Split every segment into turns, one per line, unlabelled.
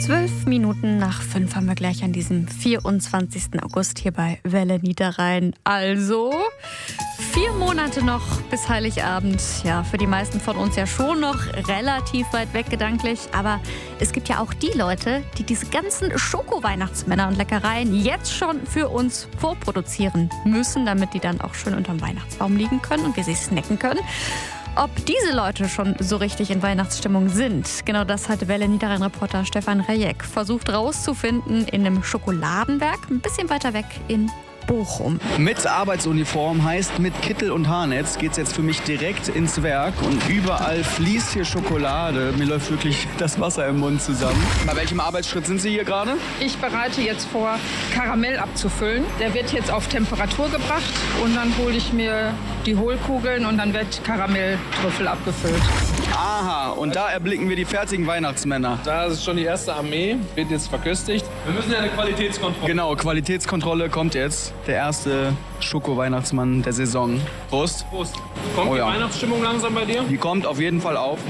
12:05 haben wir gleich an diesem 24. August hier bei Welle Niederrhein. Also 4 Monate noch bis Heiligabend. Ja, für die meisten von uns ja schon noch relativ weit weg gedanklich. Aber es gibt ja auch die Leute, die diese ganzen Schoko-Weihnachtsmänner und Leckereien jetzt schon für uns vorproduzieren müssen, damit die dann auch schön unterm Weihnachtsbaum liegen können und wir sie snacken können. Ob diese Leute schon so richtig in Weihnachtsstimmung sind, genau das hat Welle Niederrhein-Reporter Stefan Rejek versucht rauszufinden in einem Schokoladenwerk, ein bisschen weiter weg in Bochum.
Mit Arbeitsuniform heißt mit Kittel und Haarnetz geht's jetzt für mich direkt ins Werk und überall fließt hier Schokolade. Mir läuft wirklich das Wasser im Mund zusammen. Bei welchem Arbeitsschritt sind Sie hier gerade?
Ich bereite jetzt vor, Karamell abzufüllen. Der wird jetzt auf Temperatur gebracht und dann hole ich mir die Hohlkugeln und dann wird Karamelltrüffel abgefüllt.
Aha, und da erblicken wir die fertigen Weihnachtsmänner.
Da ist schon die erste Armee, wird jetzt verköstigt. Wir müssen ja eine Qualitätskontrolle.
Genau, Qualitätskontrolle kommt jetzt. Der erste Schoko-Weihnachtsmann der Saison. Prost.
Prost. Kommt die Weihnachtsstimmung langsam bei dir?
Die kommt auf jeden Fall auf.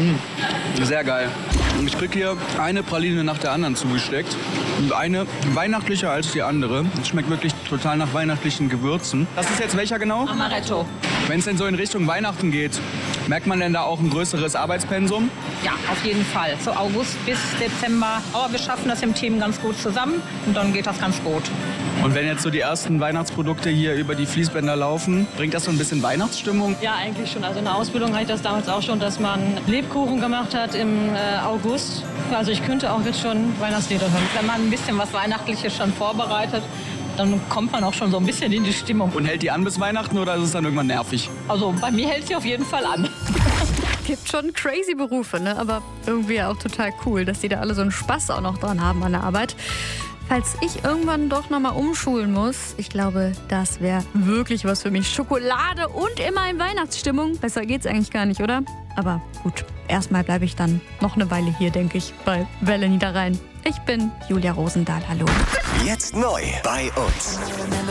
Sehr geil. Ich krieg hier eine Praline nach der anderen zugesteckt. Und eine weihnachtlicher als die andere. Es schmeckt wirklich total nach weihnachtlichen Gewürzen. Das ist jetzt welcher genau?
Amaretto.
Wenn es denn so in Richtung Weihnachten geht, merkt man denn da auch ein größeres Arbeitspensum?
Ja, auf jeden Fall. So August bis Dezember. Aber wir schaffen das im Team ganz gut zusammen und dann geht das ganz gut.
Und wenn jetzt so die ersten Weihnachtsprodukte hier über die Fließbänder laufen, bringt das so ein bisschen Weihnachtsstimmung?
Ja, eigentlich schon. Also in der Ausbildung hatte ich das damals auch schon, dass man Lebkuchen gemacht hat im August. Also ich könnte auch jetzt schon Weihnachtslieder hören.
Wenn man ein bisschen was Weihnachtliches schon vorbereitet, dann kommt man auch schon so ein bisschen in die Stimmung.
Und hält die an bis Weihnachten oder ist es dann irgendwann nervig?
Also bei mir hält sie auf jeden Fall an.
Gibt schon crazy Berufe, ne? Aber irgendwie auch total cool, dass die da alle so einen Spaß auch noch dran haben an der Arbeit. Falls ich irgendwann doch nochmal umschulen muss, ich glaube, das wäre wirklich was für mich. Schokolade und immer in Weihnachtsstimmung. Besser geht's eigentlich gar nicht, oder? Aber gut, erstmal bleibe ich dann noch eine Weile hier, denke ich, bei Welle Niederrhein. Ich bin Julia Rosendahl, hallo.
Jetzt neu bei uns.